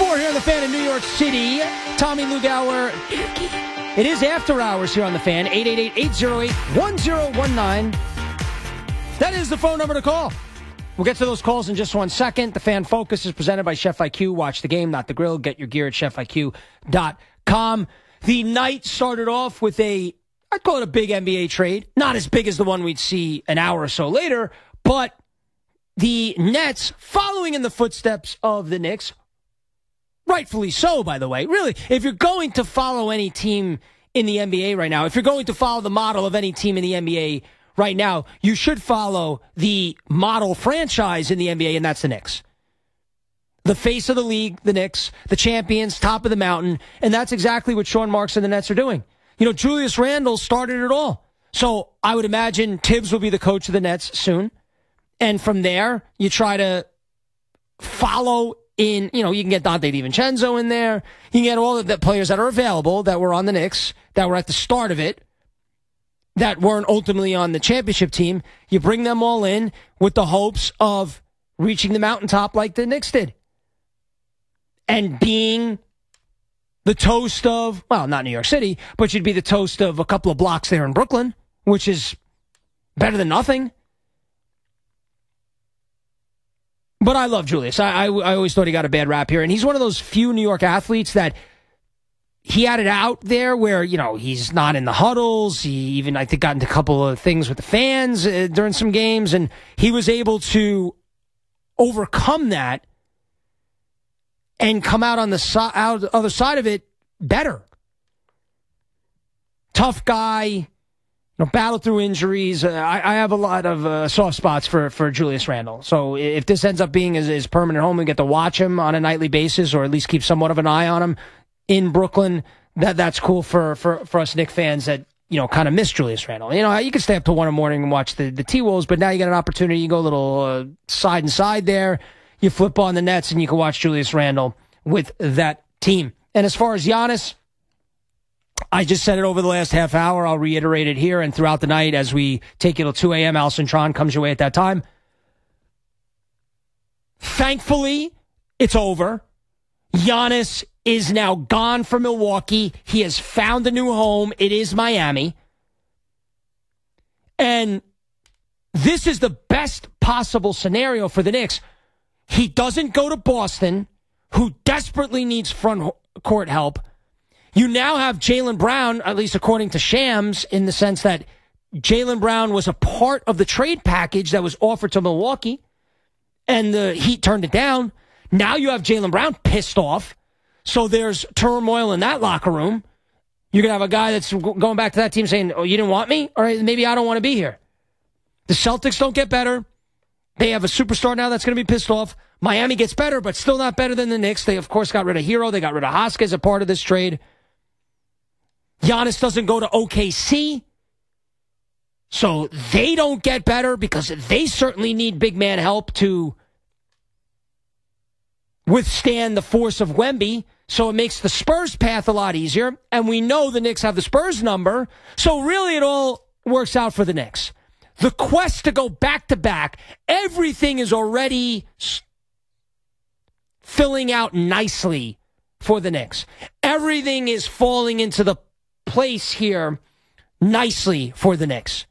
4 here on the Fan in New York City. Tommy Lugauer. It is after hours here on the Fan. 888-808-1019. That is the phone number to call. We'll get to those calls in just 1 second. The Fan Focus is presented by Chef IQ. Watch the game, not the grill. Get your gear at chefiq.com. The night started off with I'd call it a big NBA trade. Not as big as the one we'd see an hour or so later, but the Nets, following in the footsteps of the Knicks, rightfully so, by the way. Really, if you're going to follow any team in the NBA right now, if you're going to follow the model of any team in the NBA right now, you should follow the model franchise in the NBA, and that's the Knicks. The face of the league, the Knicks, the champions, top of the mountain, and that's exactly what Sean Marks and the Nets are doing. You know, Julius Randle started it all. So I would imagine Tibbs will be the coach of the Nets soon. And from there, you try to follow in, you can get Dante DiVincenzo in there. You can get all of the players that are available that were on the Knicks, that were at the start of it, that weren't ultimately on the championship team. You bring them all in with the hopes of reaching the mountaintop like the Knicks did. And being the toast of, well, not New York City, but you'd be the toast of a couple of blocks there in Brooklyn, which is better than nothing. But I love Julius. I always thought he got a bad rap here. And he's one of those few New York athletes that he had it out there where, he's not in the huddles. He even, I think, got into a couple of things with the fans during some games. And he was able to overcome that and come out on the other side of it better. Tough guy. Battled through injuries. I have a lot of soft spots for Julius Randle. So if this ends up being his permanent home, we get to watch him on a nightly basis, or at least keep somewhat of an eye on him in Brooklyn. That's cool for us Knicks fans that kind of miss Julius Randle. You can stay up till 1 in the morning and watch the T-Wolves, but now you get an opportunity. You go a little side and side there. You flip on the Nets, and you can watch Julius Randle with that team. And as far as Giannis, I just said it over the last half hour. I'll reiterate it here and throughout the night as we take you till 2 a.m. Al Cintron comes your way at that time. Thankfully, it's over. Giannis is now gone from Milwaukee. He has found a new home. It is Miami. And this is the best possible scenario for the Knicks. He doesn't go to Boston, who desperately needs front court help. You now have Jaylen Brown, at least according to Shams, in the sense that Jaylen Brown was a part of the trade package that was offered to Milwaukee, and the Heat turned it down. Now you have Jaylen Brown pissed off, so there's turmoil in that locker room. You're going to have a guy that's going back to that team saying, oh, you didn't want me? All right, maybe I don't want to be here. The Celtics don't get better. They have a superstar now that's going to be pissed off. Miami gets better, but still not better than the Knicks. They, of course, got rid of Hero. They got rid of Hoskins as a part of this trade. Giannis doesn't go to OKC, so they don't get better because they certainly need big man help to withstand the force of Wemby, so it makes the Spurs path a lot easier, and we know the Knicks have the Spurs number, so really it all works out for the Knicks. The quest to go back-to-back, everything is already filling out nicely for the Knicks. Everything is falling into the place here nicely for the Knicks.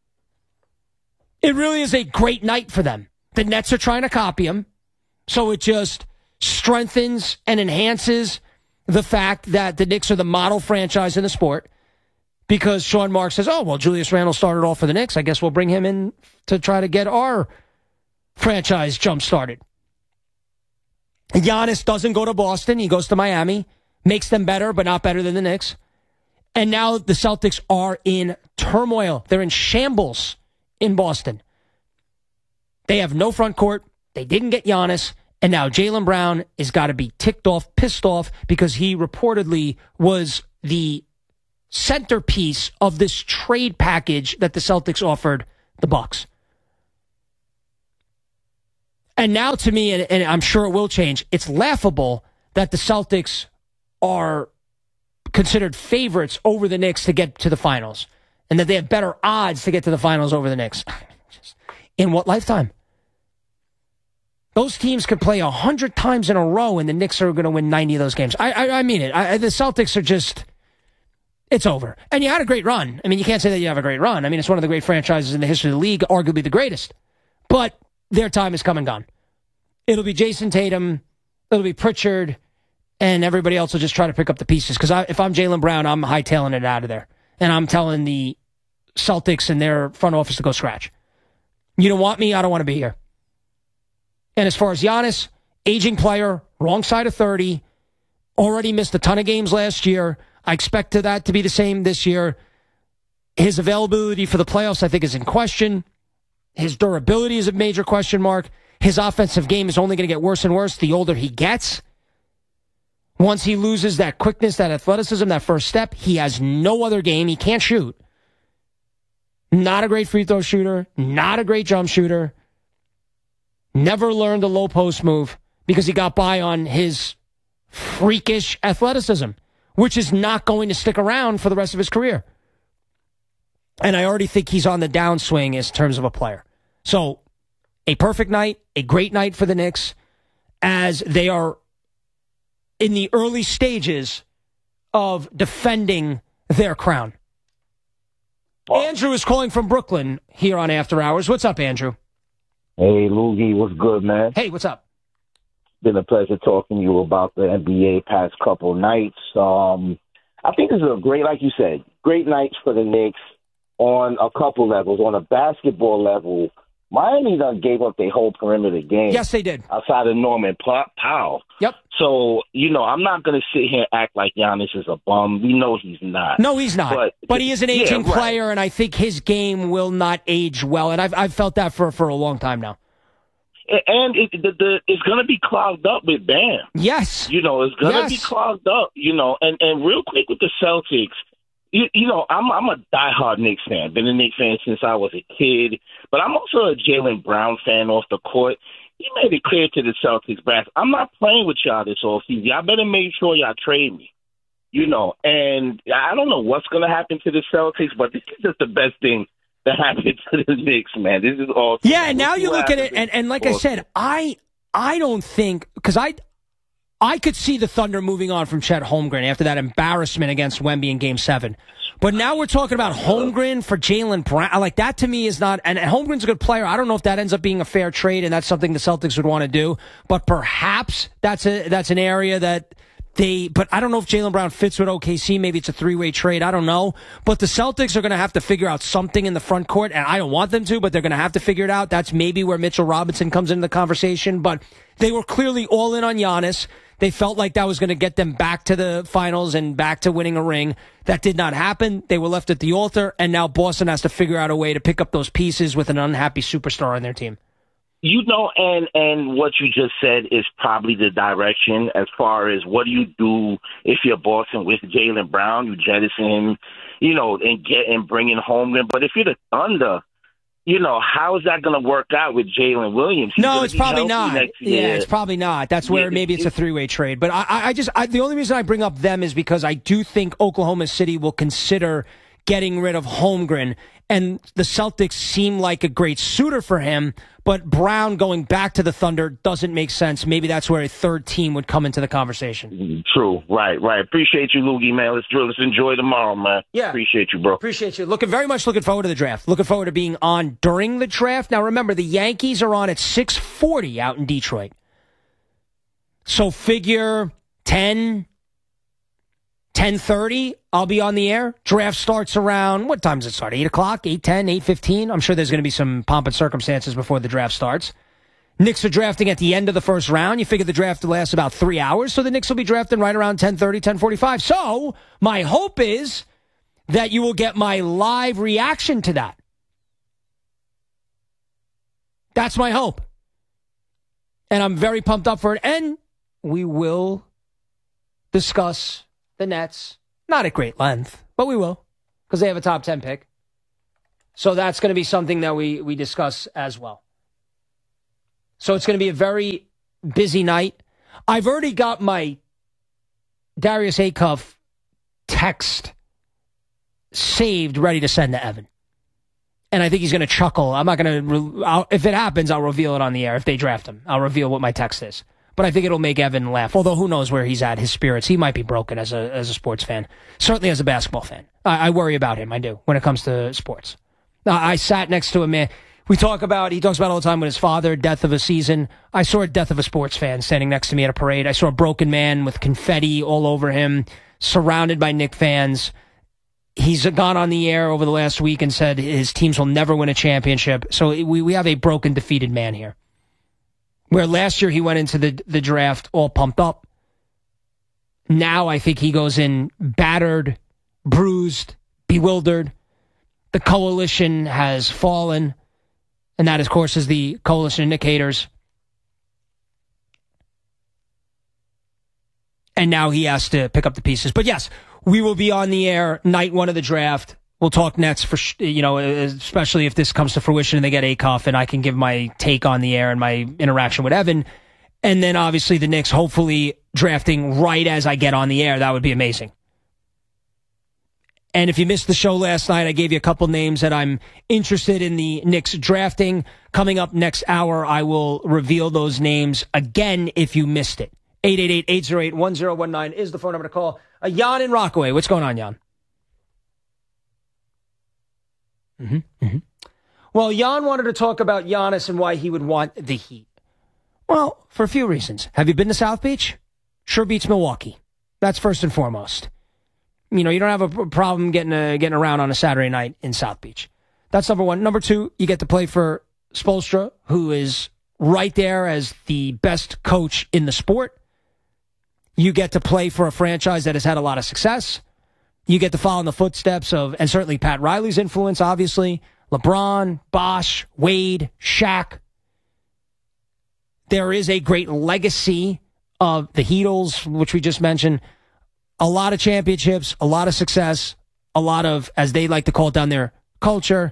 It really is a great night for them. The Nets are trying to copy them, so it just strengthens and enhances the fact that the Knicks are the model franchise in the sport, because Sean Marks says, oh, well, Julius Randle started off for the Knicks. I guess we'll bring him in to try to get our franchise jump-started. Giannis doesn't go to Boston. He goes to Miami, makes them better, but not better than the Knicks. And now the Celtics are in turmoil. They're in shambles in Boston. They have no front court. They didn't get Giannis. And now Jaylen Brown has got to be ticked off, pissed off, because he reportedly was the centerpiece of this trade package that the Celtics offered the Bucks. And now to me, and I'm sure it will change, it's laughable that the Celtics are considered favorites over the Knicks to get to the finals, and that they have better odds to get to the finals over the Knicks. In what lifetime? Those teams could play 100 times in a row, and the Knicks are going to win 90 of those games. I mean it. The Celtics are just, it's over. And you had a great run. I mean, you can't say that you have a great run. I mean, it's one of the great franchises in the history of the league, arguably the greatest. But their time is come and gone. It'll be Jason Tatum, it'll be Pritchard, and everybody else will just try to pick up the pieces. Because if I'm Jaylen Brown, I'm hightailing it out of there. And I'm telling the Celtics and their front office to go scratch. You don't want me, I don't want to be here. And as far as Giannis, aging player, wrong side of 30, already missed a ton of games last year. I expect that to be the same this year. His availability for the playoffs, I think, is in question. His durability is a major question mark. His offensive game is only going to get worse and worse the older he gets. Once he loses that quickness, that athleticism, that first step, he has no other game. He can't shoot. Not a great free throw shooter. Not a great jump shooter. Never learned a low post move because he got by on his freakish athleticism, which is not going to stick around for the rest of his career. And I already think he's on the downswing in terms of a player. So, a perfect night, a great night for the Knicks as they are in the early stages of defending their crown. Andrew is calling from Brooklyn here on After Hours. What's up, Andrew? Hey, Loogie, what's good, man? Hey, what's up? Been a pleasure talking to you about the NBA past couple nights. I think this is a great, like you said, great nights for the Knicks on a couple levels. On a basketball level, Miami done gave up their whole perimeter game. Yes, they did. Outside of Norman Powell. Yep. So, I'm not going to sit here and act like Giannis is a bum. We know he's not. No, he's not. But he is an aging player, right. And I think his game will not age well. And I've felt that for a long time now. And it's going to be clogged up with Bam. Yes. It's going to be clogged up, And real quick with the Celtics, I'm a diehard Knicks fan. Been a Knicks fan since I was a kid. But I'm also a Jaylen Brown fan off the court. He made it clear to the Celtics brass, I'm not playing with y'all this offseason. Y'all better make sure y'all trade me. And I don't know what's going to happen to the Celtics, but this is just the best thing that happened to the Knicks, man. This is awesome. Yeah, and now you look at it, and like I said, I don't think, because I could see the Thunder moving on from Chet Holmgren after that embarrassment against Wemby in Game 7. But now we're talking about Holmgren for Jaylen Brown. Like, that to me is not, and Holmgren's a good player. I don't know if that ends up being a fair trade, and that's something the Celtics would want to do. But perhaps that's an area that but I don't know if Jaylen Brown fits with OKC. Maybe it's a three-way trade. I don't know. But the Celtics are going to have to figure out something in the front court, and I don't want them to, but they're going to have to figure it out. That's maybe where Mitchell Robinson comes into the conversation. But they were clearly all in on Giannis. They felt like that was going to get them back to the finals and back to winning a ring. That did not happen. They were left at the altar, and now Boston has to figure out a way to pick up those pieces with an unhappy superstar on their team. And what you just said is probably the direction as far as what do you do if you're Boston with Jaylen Brown, you jettison him, and bring in Holmgren. But if you're the Thunder, how is that going to work out with Jalen Williams? No, it's probably not. Yeah, it's probably not. That's where maybe it's a three-way trade. But I the only reason I bring up them is because I do think Oklahoma City will consider getting rid of Holmgren, and the Celtics seem like a great suitor for him, but Brown going back to the Thunder doesn't make sense. Maybe that's where a third team would come into the conversation. True. Right. Appreciate you, Loogie, man. Let's enjoy tomorrow, man. Yeah. Appreciate you, bro. Appreciate you. Very much looking forward to the draft. Looking forward to being on during the draft. Now, remember, the Yankees are on at 6:40 out in Detroit. So figure 10:30, I'll be on the air. Draft starts around, what time does it start? 8 o'clock, 8:10, 8:15? I'm sure there's going to be some pomp and circumstances before the draft starts. Knicks are drafting at the end of the first round. You figure the draft lasts about 3 hours, so the Knicks will be drafting right around 10:30, 10:45. So my hope is that you will get my live reaction to that. That's my hope. And I'm very pumped up for it. And we will discuss the Nets, not at great length, but we will, because they have a top 10 pick. So that's going to be something that we discuss as well. So it's going to be a very busy night. I've already got my Darius Acuff text saved, ready to send to Evan. And I think he's going to chuckle. I'm not going to, if it happens, I'll reveal it on the air. If they draft him, I'll reveal what my text is. But I think it'll make Evan laugh. Although who knows where he's at, his spirits. He might be broken as a sports fan. Certainly as a basketball fan. I worry about him. I do when it comes to sports. I sat next to a man. He talks about all the time with his father, death of a season. I saw a death of a sports fan standing next to me at a parade. I saw a broken man with confetti all over him, surrounded by Knick fans. He's gone on the air over the last week and said his teams will never win a championship. So we have a broken, defeated man here. Where last year he went into the draft all pumped up. Now I think he goes in battered, bruised, bewildered. The coalition has fallen. And that, of course, is the coalition of Knick haters. And now he has to pick up the pieces. But yes, we will be on the air night one of the draft. We'll talk Nets for, especially if this comes to fruition and they get Acuff and I can give my take on the air and my interaction with Evan. And then obviously the Knicks hopefully drafting right as I get on the air. That would be amazing. And if you missed the show last night, I gave you a couple names that I'm interested in the Knicks drafting. Coming up next hour, I will reveal those names again if you missed it. 888-808-1019 is the phone number to call. Jan in Rockaway. What's going on, Jan? Well, Jan wanted to talk about Giannis and why he would want the Heat. Well, for a few reasons. Have you been to South Beach? Sure beats Milwaukee. That's first and foremost. You don't have a problem getting around on a Saturday night in South Beach. That's number one. Number two, you get to play for Spoelstra, who is right there as the best coach in the sport. You get to play for a franchise that has had a lot of success. You get to follow in the footsteps of, and certainly Pat Riley's influence, obviously, LeBron, Bosh, Wade, Shaq. There is a great legacy of the Heatles, which we just mentioned. A lot of championships, a lot of success, a lot of, as they like to call it down there, culture.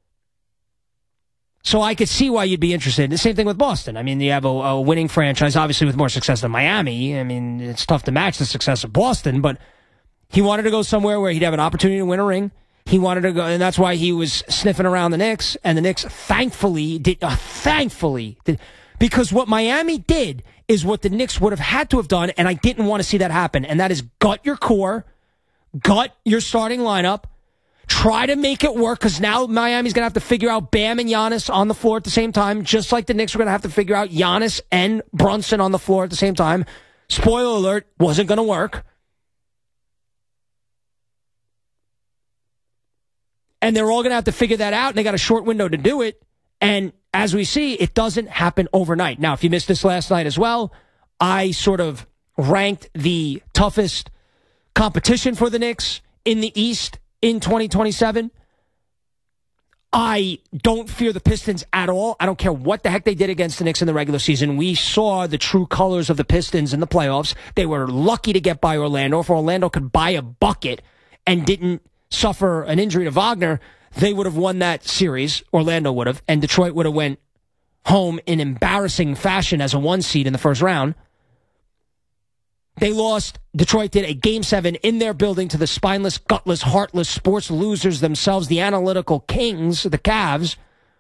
So I could see why you'd be interested. The same thing with Boston. I mean, you have a winning franchise, obviously with more success than Miami. I mean, it's tough to match the success of Boston, but he wanted to go somewhere where he'd have an opportunity to win a ring. He wanted to go, and that's why he was sniffing around the Knicks, and the Knicks thankfully did, because what Miami did is what the Knicks would have had to have done, and I didn't want to see that happen, and that is gut your core, gut your starting lineup, try to make it work, because now Miami's going to have to figure out Bam and Giannis on the floor at the same time, just like the Knicks were going to have to figure out Giannis and Brunson on the floor at the same time. Spoiler alert, wasn't going to work. And they're all going to have to figure that out, and they got a short window to do it. And as we see, it doesn't happen overnight. Now, if you missed this last night as well, I sort of ranked the toughest competition for the Knicks in the East in 2027. I don't fear the Pistons at all. I don't care what the heck they did against the Knicks in the regular season. We saw the true colors of the Pistons in the playoffs. They were lucky to get by Orlando. If Orlando could buy a bucket and didn't suffer an injury to Wagner, they would have won that series. Orlando would have, and Detroit would have went home in embarrassing fashion as a 1 seed in the first round. They lost. Detroit did a Game 7 in their building to the spineless, gutless, heartless sports losers themselves, the analytical kings, the Cavs.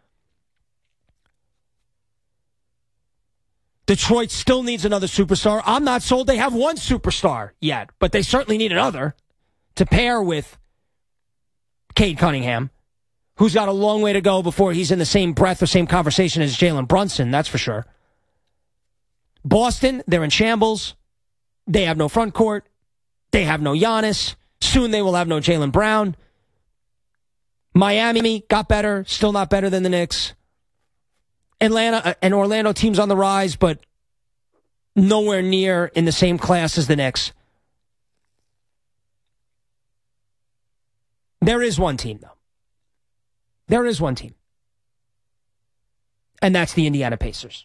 Detroit still needs another superstar. I'm not sold they have one superstar yet, but they certainly need another to pair with Cade Cunningham, who's got a long way to go before he's in the same breath or same conversation as Jalen Brunson, that's for sure. Boston, they're in shambles. They have no front court. They have no Giannis. Soon they will have no Jaylen Brown. Miami got better, still not better than the Knicks. Atlanta and Orlando teams on the rise, but nowhere near in the same class as the Knicks. There is one team, though. There is one team. And that's the Indiana Pacers.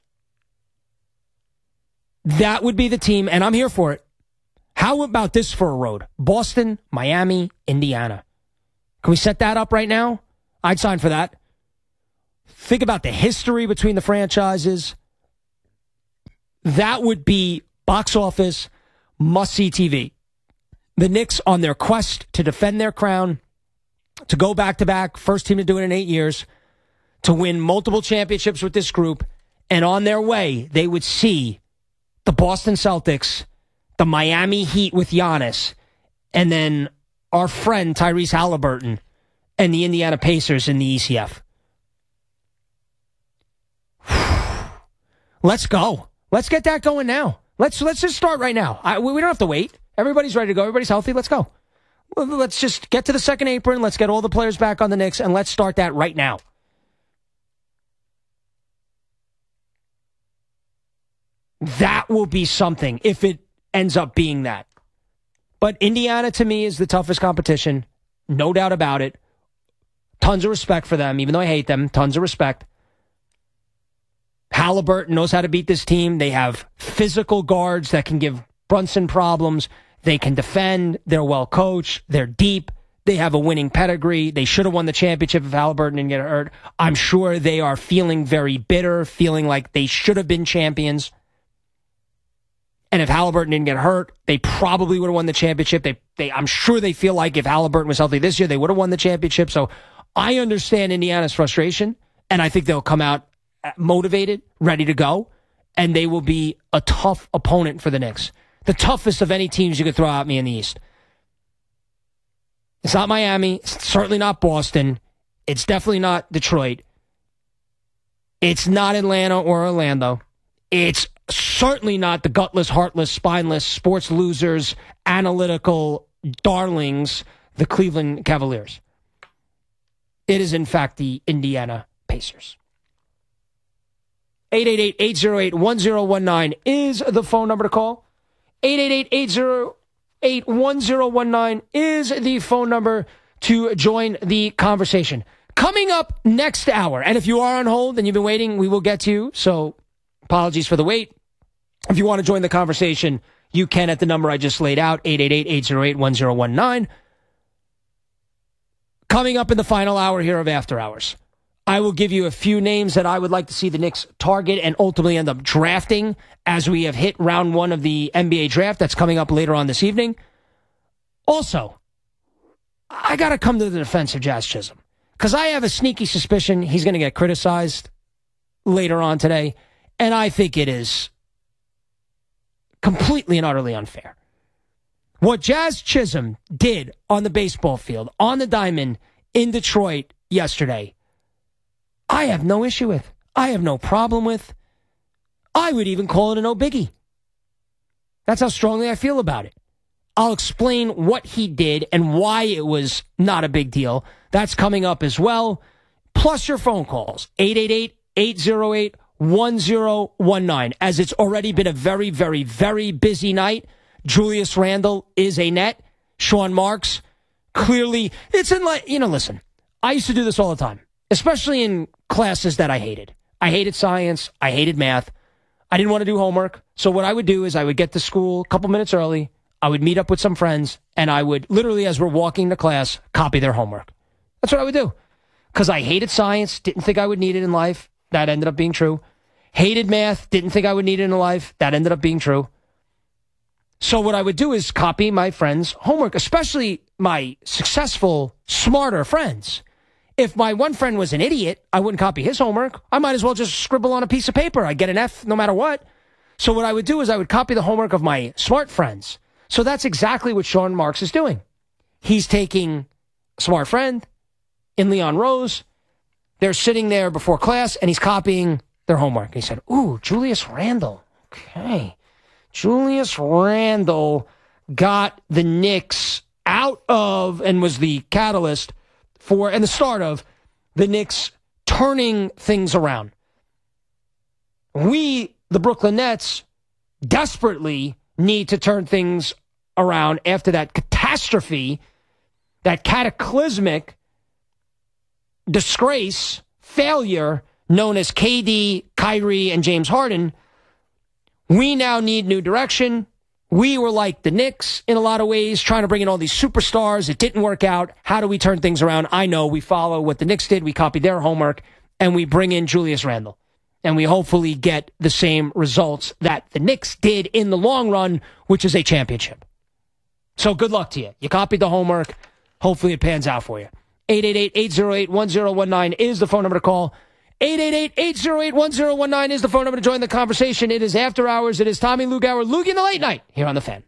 That would be the team, and I'm here for it. How about this for a road? Boston, Miami, Indiana. Can we set that up right now? I'd sign for that. Think about the history between the franchises. That would be box office, must-see TV. The Knicks on their quest to defend their crown to go back-to-back, first team to do it in 8 years, to win multiple championships with this group, and on their way, they would see the Boston Celtics, the Miami Heat with Giannis, and then our friend Tyrese Halliburton and the Indiana Pacers in the ECF. Let's go. Let's get that going now. Let's just start right now. We don't have to wait. Everybody's ready to go. Everybody's healthy. Let's go. Let's just get to the second apron. Let's get all the players back on the Knicks, and let's start that right now. That will be something if it ends up being that. But Indiana, to me, is the toughest competition. No doubt about it. Tons of respect for them, even though I hate them. Tons of respect. Halliburton knows how to beat this team. They have physical guards that can give Brunson problems. They can defend. They're well coached. They're deep. They have a winning pedigree. They should have won the championship if Halliburton didn't get hurt. I'm sure they are feeling very bitter, feeling like they should have been champions. And if Halliburton didn't get hurt, they probably would have won the championship. I'm sure they feel like if Halliburton was healthy this year, they would have won the championship. So I understand Indiana's frustration, and I think they'll come out motivated, ready to go, and they will be a tough opponent for the Knicks. The toughest of any teams you could throw at me in the East. It's not Miami. It's certainly not Boston. It's definitely not Detroit. It's not Atlanta or Orlando. It's certainly not the gutless, heartless, spineless, sports losers, analytical darlings, the Cleveland Cavaliers. It is, in fact, the Indiana Pacers. 888-808-1019 is the phone number to call. 888-808-1019 is the phone number to join the conversation. Coming up next hour, and if you are on hold and you've been waiting, we will get to you, so apologies for the wait. If you want to join the conversation, you can at the number I just laid out, 888-808-1019. Coming up in the final hour here of After Hours, I will give you a few names that I would like to see the Knicks target and ultimately end up drafting as we have hit round one of the NBA draft. That's coming up later on this evening. Also, I got to come to the defense of Jazz Chisholm because I have a sneaky suspicion he's going to get criticized later on today, and I think it is completely and utterly unfair. What Jazz Chisholm did on the baseball field, on the diamond in Detroit yesterday, I have no issue with. I have no problem with. I would even call it a no biggie. That's how strongly I feel about it. I'll explain what he did and why it was not a big deal. That's coming up as well. Plus your phone calls, 888-808-1019. As it's already been a very, very, very busy night. Julius Randle is a net. Sean Marks, clearly, it's in like, listen, I used to do this all the time, especially in classes that I hated. I hated science. I hated math. I didn't want to do homework. So what I would do is I would get to school a couple minutes early. I would meet up with some friends, and I would literally, as we're walking to class, copy their homework. That's what I would do. Because I hated science, didn't think I would need it in life. That ended up being true. Hated math, didn't think I would need it in life. That ended up being true. So what I would do is copy my friends' homework, especially my successful, smarter friends. If my one friend was an idiot, I wouldn't copy his homework. I might as well just scribble on a piece of paper. I'd get an F no matter what. So what I would do is I would copy the homework of my smart friends. So that's exactly what Sean Marks is doing. He's taking a smart friend in Leon Rose. They're sitting there before class, and he's copying their homework. He said, ooh, Julius Randle. Okay. Julius Randle got the Knicks out of and was the catalyst for, and the start of, the Knicks turning things around. We, the Brooklyn Nets, desperately need to turn things around after that catastrophe, that cataclysmic disgrace, failure known as KD, Kyrie, and James Harden. We now need new direction. We were like the Knicks in a lot of ways, trying to bring in all these superstars. It didn't work out. How do we turn things around? I know we follow what the Knicks did. We copy their homework, and we bring in Julius Randle. And we hopefully get the same results that the Knicks did in the long run, which is a championship. So good luck to you. You copied the homework. Hopefully it pans out for you. 888-808-1019 is the phone number to call. 888-808-1019 is the phone number to join the conversation. It is After Hours. It is Tommy Lugauer, Loogie in the Late Night, here on The Fan.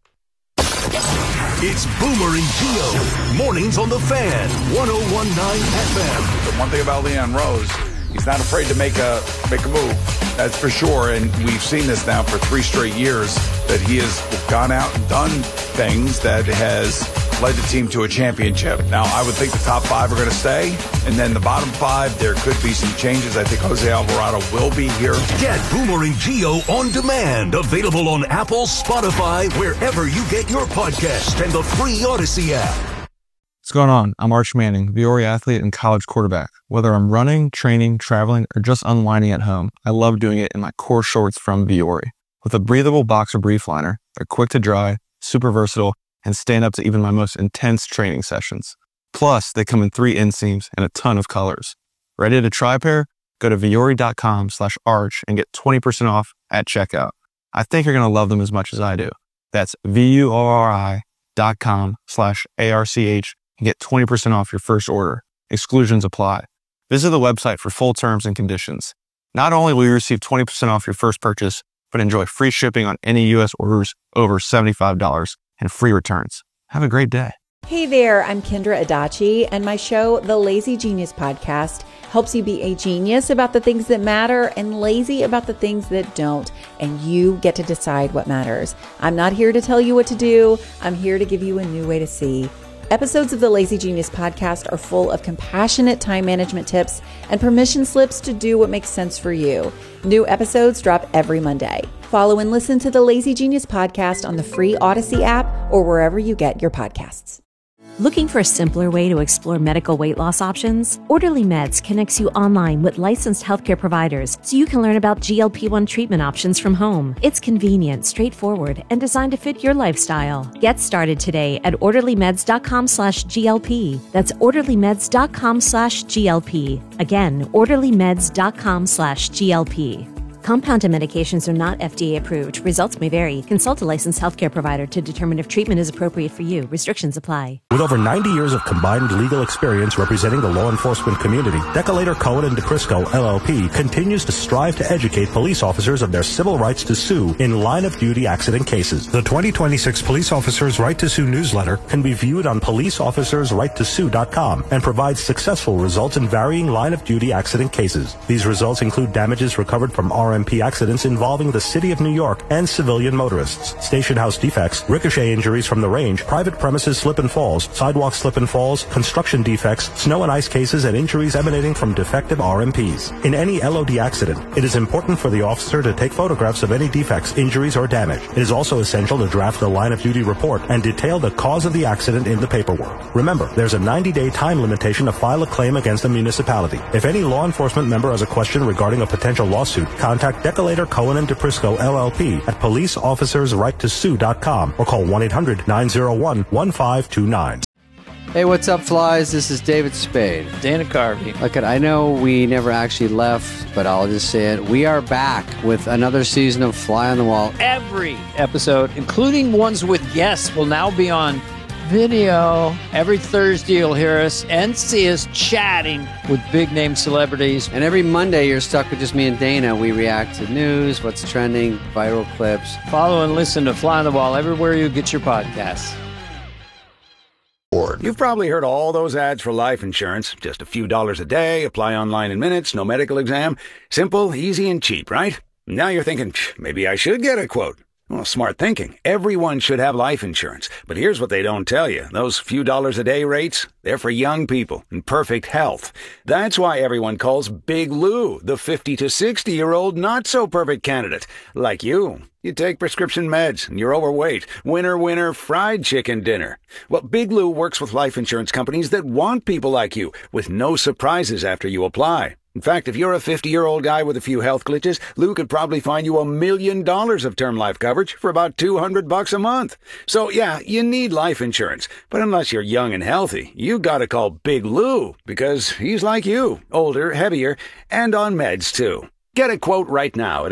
It's Boomer and Gio. Mornings on The Fan, 101.9 FM. The one thing about Leon Rose, he's not afraid to make a move. That's for sure. And we've seen this now for 3 straight years that he has gone out and done things that has led the team to a championship. Now, I would think the top 5 are going to stay. And then the bottom 5, there could be some changes. I think Jose Alvarado will be here. Get Boomer and Gio on demand. Available on Apple, Spotify, wherever you get your podcast, and the free Odyssey app. What's going on? I'm Arch Manning, Viore athlete and college quarterback. Whether I'm running, training, traveling, or just unwinding at home, I love doing it in my core shorts from Viore. With a breathable boxer brief liner, they're quick to dry, super versatile, and stand up to even my most intense training sessions. Plus, they come in 3 inseams and a ton of colors. Ready to try a pair? Go to Viore.com/arch and get 20% off at checkout. I think you're going to love them as much as I do. That's VUORI.com/ARCH and get 20% off your first order. Exclusions apply. Visit the website for full terms and conditions. Not only will you receive 20% off your first purchase, but enjoy free shipping on any U.S. orders over $75 and free returns. Have a great day. Hey there, I'm Kendra Adachi, and my show, The Lazy Genius Podcast, helps you be a genius about the things that matter and lazy about the things that don't, and you get to decide what matters. I'm not here to tell you what to do. I'm here to give you a new way to see. Episodes of the Lazy Genius Podcast are full of compassionate time management tips and permission slips to do what makes sense for you. New episodes drop every Monday. Follow and listen to the Lazy Genius Podcast on the free Odyssey app or wherever you get your podcasts. Looking for a simpler way to explore medical weight loss options? Orderly Meds connects you online with licensed healthcare providers so you can learn about GLP-1 treatment options from home. It's convenient, straightforward, and designed to fit your lifestyle. Get started today at orderlymeds.com/GLP. That's orderlymeds.com/GLP. Again, orderlymeds.com/GLP. Compounded medications are not FDA approved. Results may vary. Consult a licensed healthcare provider to determine if treatment is appropriate for you. Restrictions apply. With over 90 years of combined legal experience representing the law enforcement community, Decolator Cohen & DeCrisco, LLP, continues to strive to educate police officers of their civil rights to sue in line-of-duty accident cases. The 2026 Police Officers' Right to Sue newsletter can be viewed on policeofficersrighttosue.com and provides successful results in varying line-of-duty accident cases. These results include damages recovered from RMP accidents involving the City of New York and civilian motorists, station house defects, ricochet injuries from the range, private premises slip and falls, sidewalk slip and falls, construction defects, snow and ice cases, and injuries emanating from defective RMPs. In any LOD accident, it is important for the officer to take photographs of any defects, injuries, or damage. It is also essential to draft the line-of-duty report and detail the cause of the accident in the paperwork. Remember, there's a 90-day time limitation to file a claim against a municipality. If any law enforcement member has a question regarding a potential lawsuit, contact Decolator Cohen & DeCrisco, LLP at policeofficersrighttosue.com or call 1-800-901-1529. Hey, what's up, flies? This is David Spade. Dana Carvey. Look, I know we never actually left, but I'll just say it. We are back with another season of Fly on the Wall. Every episode, including ones with guests, will now be on video. Every Thursday you'll hear us and see us chatting with big-name celebrities. And every Monday you're stuck with just me and Dana. We react to news, what's trending, viral clips. Follow and listen to Fly on the Wall everywhere you get your podcasts. You've probably heard all those ads for life insurance. Just a few dollars a day, apply online in minutes, no medical exam. Simple, easy, and cheap, right? Now you're thinking, maybe I should get a quote. Well, smart thinking. Everyone should have life insurance. But here's what they don't tell you. Those few dollars a day rates, they're for young people in perfect health. That's why everyone calls Big Lou the 50 to 60-year-old not-so-perfect candidate. Like you. You take prescription meds and you're overweight. Winner, winner, fried chicken dinner. Well, Big Lou works with life insurance companies that want people like you with no surprises after you apply. In fact, if you're a 50-year-old guy with a few health glitches, Lou could probably find you $1 million of term life coverage for about $200 a month. So yeah, you need life insurance. But unless you're young and healthy, you gotta call Big Lou because he's like you, older, heavier, and on meds too. Get a quote right now at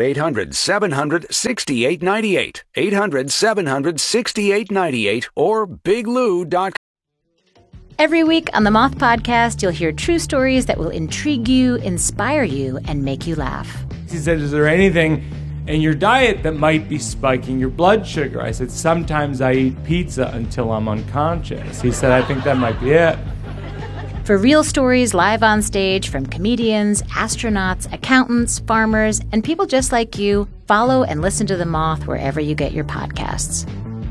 800-700-6898, 800-700-6898, or biglou.com. Every week on the Moth Podcast, you'll hear true stories that will intrigue you, inspire you, and make you laugh. He said, is there anything in your diet that might be spiking your blood sugar? I said, sometimes I eat pizza until I'm unconscious. He said, I think that might be it. For real stories live on stage from comedians, astronauts, accountants, farmers, and people just like you, follow and listen to The Moth wherever you get your podcasts.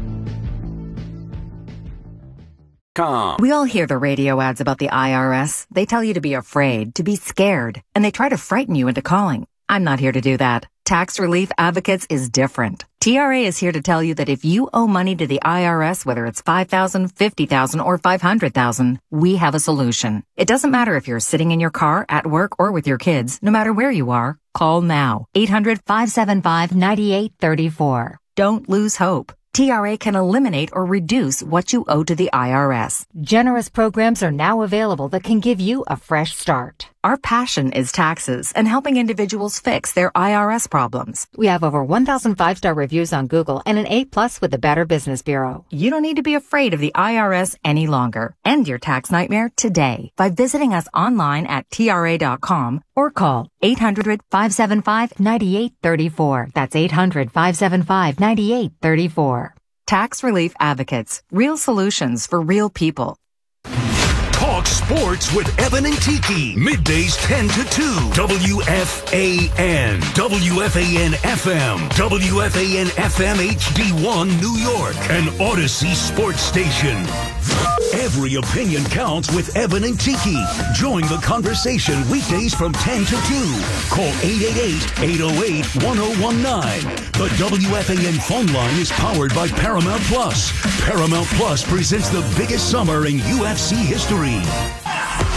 We all hear the radio ads about the IRS. They tell you to be afraid, to be scared, and they try to frighten you into calling. I'm not here to do that. Tax Relief Advocates is different. TRA is here to tell you that if you owe money to the IRS, whether it's $5,000, $50,000, or $500,000, we have a solution. It doesn't matter if you're sitting in your car, at work, or with your kids. No matter where you are, call now. 800-575-9834. Don't lose hope. TRA can eliminate or reduce what you owe to the IRS. Generous programs are now available that can give you a fresh start. Our passion is taxes and helping individuals fix their IRS problems. We have over 1,000 5-star reviews on Google and an A+ with the Better Business Bureau. You don't need to be afraid of the IRS any longer. End your tax nightmare today by visiting us online at TRA.com or call 800-575-9834. That's 800-575-9834. Tax Relief Advocates. Real solutions for real people. Talk sports with Evan and Tiki. Middays 10 to 2. WFAN. WFAN FM. WFAN FM HD1 New York. An Odyssey sports station. Every opinion counts with Evan and Tiki. Join the conversation weekdays from 10 to 2. Call 888-808-1019. The WFAN phone line is powered by Paramount Plus. Paramount Plus presents the biggest summer in UFC history.